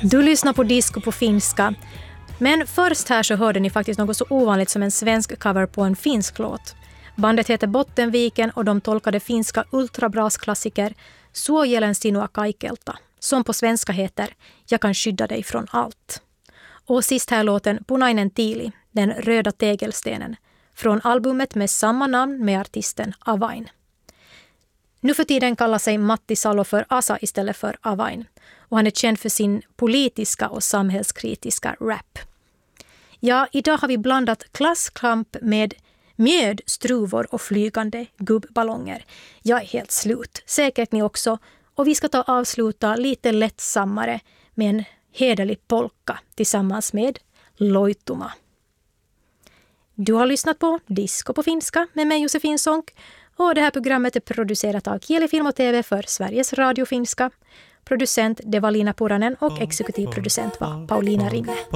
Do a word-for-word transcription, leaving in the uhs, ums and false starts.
Du lyssnar på disco på finska. Men först här så hörde ni faktiskt något så ovanligt som en svensk cover på en finsk låt. Bandet heter Bottenviken och de tolkade finska ultrabrasklassiker Suojelen sinua kaikelta, som på svenska heter Jag kan skydda dig från allt. Och sist här låten Punainen tiili, den röda tegelstenen, från albumet med samma namn med artisten Avain. Nu för tiden kallar sig Matti Salo för Asa istället för Avain. Och han är känd för sin politiska och samhällskritiska rap. Ja, idag har vi blandat klasskamp med mjöd, struvor och flygande gubbballonger. Jag är helt slut, säkert ni också. Och vi ska ta avsluta lite lättsammare med en hederlig polka tillsammans med Loituma. Du har lyssnat på Disco på finska med mig Josefin Sonck. Och det här programmet är producerat av Kieli Film och T V för Sveriges Radio Finska. Producent det var Lina Puranen och exekutiv producent var Paulina Rinne.